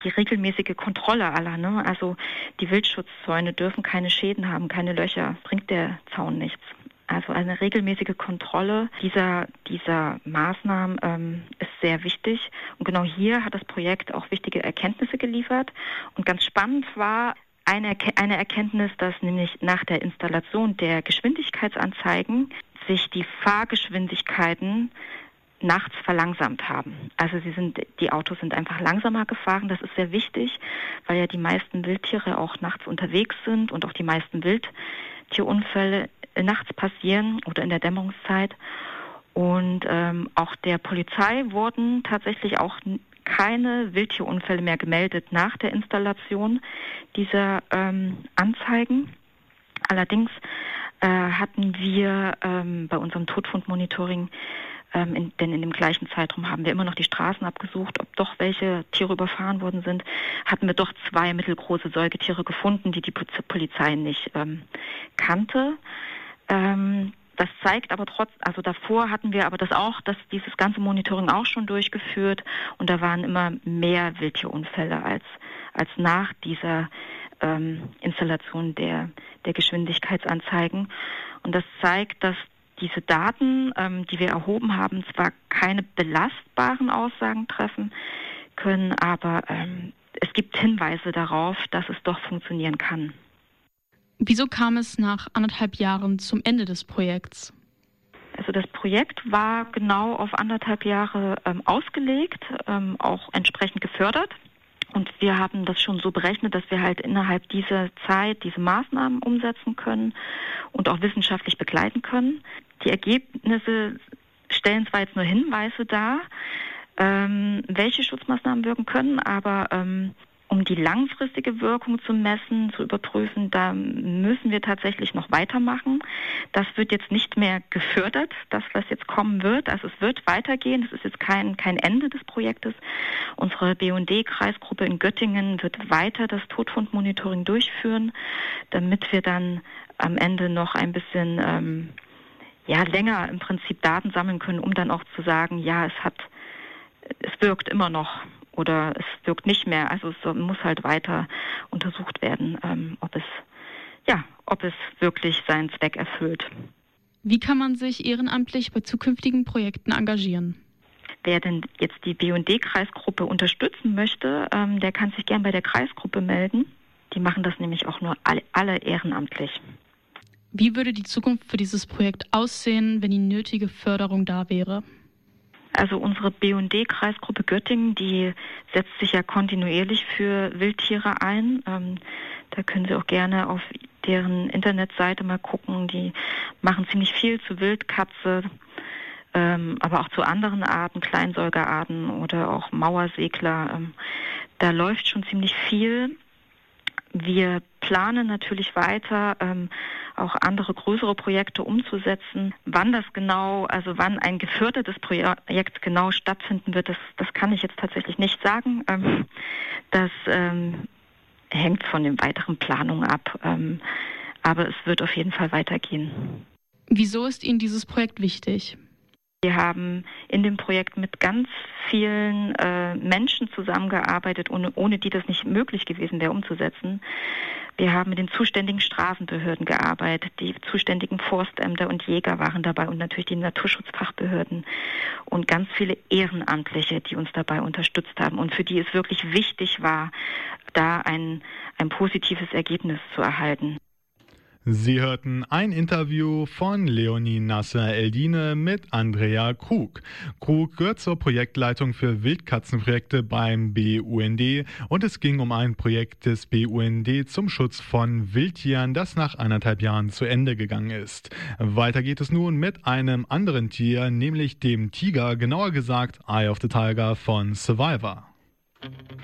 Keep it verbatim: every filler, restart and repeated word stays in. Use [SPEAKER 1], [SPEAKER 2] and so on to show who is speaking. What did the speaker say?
[SPEAKER 1] Die regelmäßige Kontrolle aller, ne? Also die Wildschutzzäune dürfen keine Schäden haben, keine Löcher, bringt der Zaun nichts. Also eine regelmäßige Kontrolle dieser, dieser Maßnahmen ähm, ist sehr wichtig. Und genau hier hat das Projekt auch wichtige Erkenntnisse geliefert. Und ganz spannend war eine, eine Erkenntnis, dass nämlich nach der Installation der Geschwindigkeitsanzeigen sich die Fahrgeschwindigkeiten nachts verlangsamt haben. Also sie sind, die Autos sind einfach langsamer gefahren. Das ist sehr wichtig, weil ja die meisten Wildtiere auch nachts unterwegs sind und auch die meisten Wildtierunfälle nachts passieren oder in der Dämmerungszeit. Und ähm, auch der Polizei wurden tatsächlich auch keine Wildtierunfälle mehr gemeldet nach der Installation dieser ähm, Anzeigen. Allerdings äh, hatten wir ähm, bei unserem Totfundmonitoring Ähm, in, denn in dem gleichen Zeitraum haben wir immer noch die Straßen abgesucht, ob doch welche Tiere überfahren worden sind. Hatten wir doch zwei mittelgroße Säugetiere gefunden, die die Polizei nicht ähm, kannte. Ähm, das zeigt aber trotz, also davor hatten wir aber das auch, dass dieses ganze Monitoring auch schon durchgeführt und da waren immer mehr Wildtierunfälle als als nach dieser ähm, Installation der der Geschwindigkeitsanzeigen. Und das zeigt, dass diese Daten, ähm, die wir erhoben haben, zwar keine belastbaren Aussagen treffen können, aber ähm, es gibt Hinweise darauf, dass es doch funktionieren kann.
[SPEAKER 2] Wieso kam es nach anderthalb Jahren zum Ende des Projekts?
[SPEAKER 1] Also das Projekt war genau auf anderthalb Jahre ähm, ausgelegt, ähm, auch entsprechend gefördert. Und wir haben das schon so berechnet, dass wir halt innerhalb dieser Zeit diese Maßnahmen umsetzen können und auch wissenschaftlich begleiten können. Die Ergebnisse stellen zwar jetzt nur Hinweise dar, ähm, welche Schutzmaßnahmen wirken können, aber ähm, um die langfristige Wirkung zu messen, zu überprüfen, da müssen wir tatsächlich noch weitermachen. Das wird jetzt nicht mehr gefördert, das, was jetzt kommen wird. Also es wird weitergehen. Es ist jetzt kein, kein Ende des Projektes. Unsere B U N D-Kreisgruppe in Göttingen wird weiter das Totfundmonitoring durchführen, damit wir dann am Ende noch ein bisschen ähm, ja, länger im Prinzip Daten sammeln können, um dann auch zu sagen, ja, es hat, es wirkt immer noch. Oder es wirkt nicht mehr. Also es muss halt weiter untersucht werden, ähm, ob es, ja, ob es wirklich seinen Zweck erfüllt.
[SPEAKER 2] Wie kann man sich ehrenamtlich bei zukünftigen Projekten engagieren?
[SPEAKER 1] Wer denn jetzt die B U N D-Kreisgruppe unterstützen möchte, ähm, der kann sich gern bei der Kreisgruppe melden. Die machen das nämlich auch nur alle, alle ehrenamtlich.
[SPEAKER 2] Wie würde die Zukunft für dieses Projekt aussehen, wenn die nötige Förderung da wäre?
[SPEAKER 1] Also unsere B U N D-Kreisgruppe Göttingen, die setzt sich ja kontinuierlich für Wildtiere ein. Ähm, da können Sie auch gerne auf deren Internetseite mal gucken. Die machen ziemlich viel zu Wildkatze, ähm, aber auch zu anderen Arten, Kleinsäugerarten oder auch Mauersegler. Ähm, da läuft schon ziemlich viel. Wir planen natürlich weiter, ähm, auch andere größere Projekte umzusetzen. Wann das genau, also wann ein gefördertes Projekt genau stattfinden wird, das, das kann ich jetzt tatsächlich nicht sagen. Ähm, das ähm, hängt von den weiteren Planungen ab. Ähm, aber es wird auf jeden Fall weitergehen.
[SPEAKER 2] Wieso ist Ihnen dieses Projekt wichtig?
[SPEAKER 1] Wir haben in dem Projekt mit ganz vielen äh, Menschen zusammengearbeitet, ohne, ohne die das nicht möglich gewesen wäre umzusetzen. Wir haben mit den zuständigen Straßenbehörden gearbeitet, die zuständigen Forstämter und Jäger waren dabei und natürlich die Naturschutzfachbehörden und ganz viele Ehrenamtliche, die uns dabei unterstützt haben und für die es wirklich wichtig war, da ein, ein positives Ergebnis zu erhalten.
[SPEAKER 3] Sie hörten ein Interview von Leonie Nasser-Eldine mit Andrea Krug. Krug gehört zur Projektleitung für Wildkatzenprojekte beim B U N D und es ging um ein Projekt des B U N D zum Schutz von Wildtieren, das nach anderthalb Jahren zu Ende gegangen ist. Weiter geht es nun mit einem anderen Tier, nämlich dem Tiger, genauer gesagt Eye of the Tiger von Survivor.